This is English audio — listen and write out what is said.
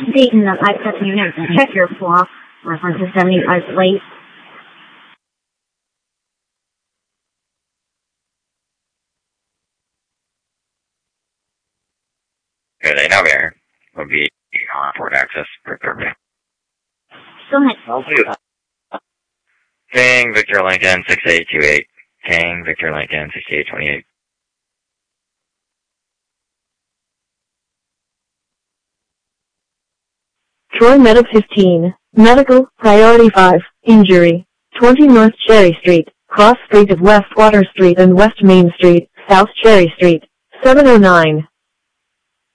Dayton, I-10 unit, check your block. Reference to 75 late. Good day, now here will be on port access for Kirby. Go ahead. I'll do that. King Victor Lincoln 6828. King Victor Lincoln 6828. Troy Meta 15, Medical, Priority 5, Injury, 20 North Cherry Street, Cross Street of West Water Street and West Main Street, South Cherry Street, 709.